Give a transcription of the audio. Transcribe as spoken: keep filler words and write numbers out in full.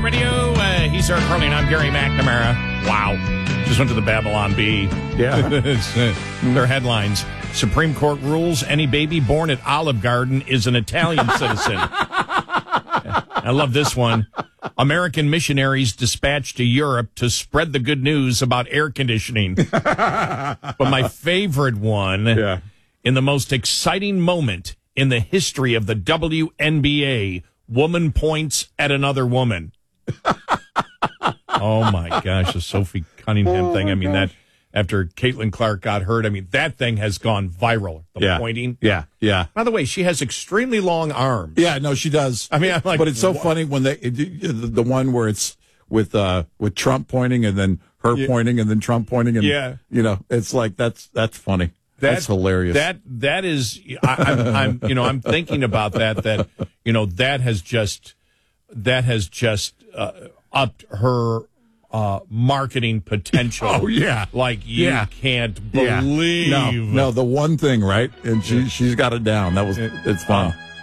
Radio. Uh, he's Eric Curling. I'm Gary McNamara. Wow. Just went to the Babylon Bee. Yeah. It's, uh, their headlines. Supreme Court rules any baby born at Olive Garden is an Italian citizen. I love this one. American missionaries dispatched to Europe to spread the good news about air conditioning. But my favorite one, Yeah. in the most exciting moment in the history of the W N B A, woman points at another woman. Oh, my gosh, the Sophie Cunningham oh thing. I mean, gosh. that after Caitlin Clark got hurt, I mean, that thing has gone viral. The Yeah. pointing. Yeah. Yeah. By the way, she has extremely long arms. Yeah. No, she does. I mean, I'm like, but it's so what? funny when they the, the one where it's with uh with Trump pointing and then her Yeah. pointing and then Trump pointing and Yeah. you know, it's like that's that's funny. That, that's hilarious. That that is, I, I'm, I'm, you know, I'm thinking about that. That you know, that has just, that has just uh, upped her uh, marketing potential. Oh, yeah. like you Yeah. can't Yeah. believe. No, no, the one thing, right? And she she's got it down. That was it's fun. Oh.